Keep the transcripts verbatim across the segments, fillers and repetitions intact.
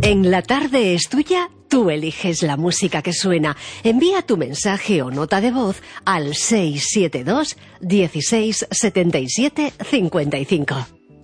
En La Tarde es Tuya, tú eliges la música que suena. Envía tu mensaje o nota de voz al seis siete dos, dieciséis, setenta y siete, cincuenta y cinco.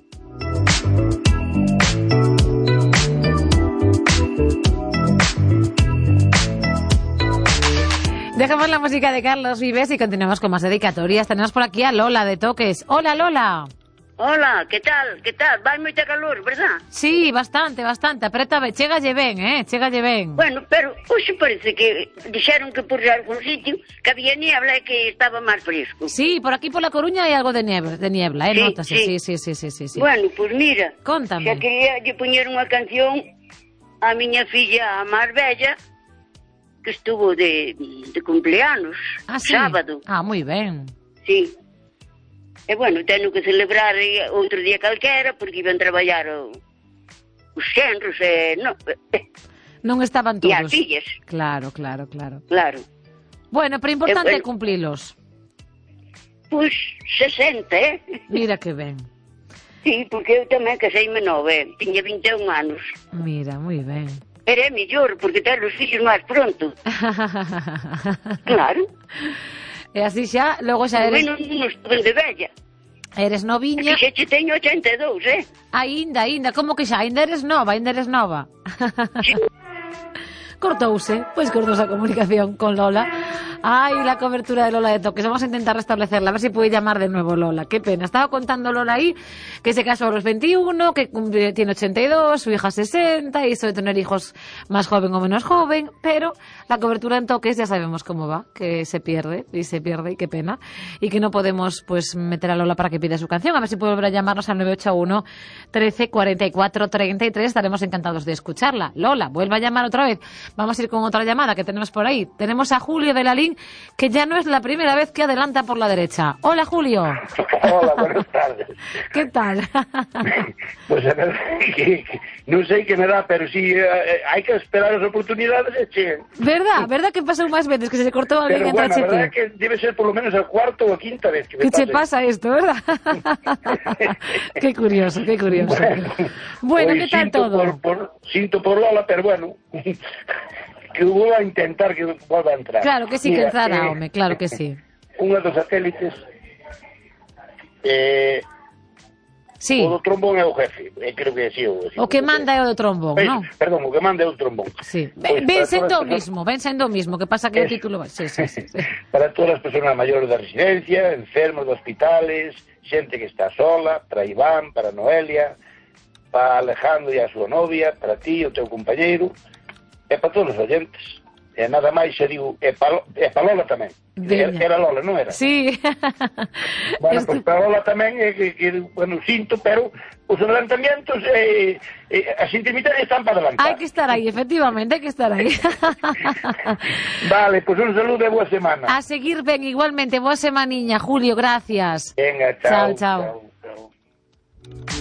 Dejamos la música de Carlos Vives y continuamos con más dedicatorias. Tenemos por aquí a Lola de Toques. Hola, Lola. Hola, que tal, que tal? Vai moita calor, verdad? Sí, bastante, bastante. Aprétame, chégalle ben, eh, chégalle ben. Bueno, pero hoxe parece que dixeron que por algún sitio que había niebla e que estaba máis fresco. Sí, por aquí por La Coruña hai algo de niebla, de niebla, eh, sí, nótase. Sí, sí, sí, sí, sí, sí. Bueno, pois pues mira, Cóntame. xa quería lle poñer unha canción a miña filla a máis bella, que estuvo de, de cumpleanos, ah, sí? sábado. Ah, moi ben. Sí. E bueno, teño que celebrar outro día calquera porque iban traballar o, os xenros e non, non estaban todos. E as fillas. Claro, claro, claro. Claro. Bueno, pero importante é eh, cumplilos. Pois sesenta, eh? Mira que ben. Sí, porque eu tamén caseime nove, tiña vinte e un anos. Mira, moi ben. Era mellor, porque ter os fillos máis pronto. Claro. E así xa, logo xa eres... Bueno, non estuve de bella. Eres noviña. E xa che teño ochenta e dous, eh? Aínda, aínda, como que xa? Aínda eres nova, aínda eres nova. Sí. Cortouse, pois cortouse a comunicación con Lola. Ay, la cobertura de Lola de Toques. Vamos a intentar restablecerla, a ver si puede llamar de nuevo Lola. Qué pena. Estaba contando Lola ahí que se casó a los veintiuno, que tiene ochenta y dos, su hija sesenta, y eso de tener hijos más joven o menos joven, pero la cobertura en Toques ya sabemos cómo va, que se pierde, y se pierde, y qué pena, y que no podemos pues meter a Lola para que pida su canción. A ver si puede volver a llamarnos al nueve ocho uno, trece, cuarenta y cuatro, treinta y tres. Estaremos encantados de escucharla. Lola, vuelva a llamar otra vez. Vamos a ir con otra llamada que tenemos por ahí. Tenemos a Julio de Lalín, que ya no es la primera vez que adelanta por la derecha. Hola, Julio. Hola, buenas tardes. ¿Qué tal? Pues a ver, que, que, non sei que me dá, pero si eh, hai que esperar as oportunidades e che. ¿Verdad? ¿Verdad que pasou máis veces que se cortou alguén pero entre bueno, a verdad H T? que debe ser por lo menos a cuarta ou a quinta vez que me que pase. che pasa esto, ¿verdad? Qué curioso, qué curioso. Bueno, Bueno, ¿qué tal sinto todo? Por, por, sinto por Lola, pero bueno, que vou a intentar que volva a entrar. Claro que sí. Mira, que entrará, eh, home, claro que sí. Unha dos satélites, eh, Sí. o do trombón é o jefe, eh, creo que sí. O, sí, O que manda é o do trombón, Pois, non? Perdón, o que manda é o trombón. Sí. Pois, Ven para sendo o todas as mismo, ven sendo o mismo, que pasa que o Eso. título... Sí, sí, sí, sí. Para todas as persoas maiores da residencia, enfermos de hospitales, xente que está sola, para Iván, para Noelia, para Alejandro e a súa novia, para ti, o teu compañeiro, e para todos os oyentes. E nada máis, xa digo, e para, e para Lola tamén. Era, era Lola, non era? Sí. Bueno, Estu... pois para Lola tamén, é que, que, bueno, sinto, pero os adelantamientos, eh, eh, as intimidades están para adelantar. Hai que estar aí, efectivamente, hai que estar aí. Vale, pois un saludo e boa semana. A seguir ben, igualmente, boa semaniña, Julio, gracias. Venga, chao. Chao, chao. chao.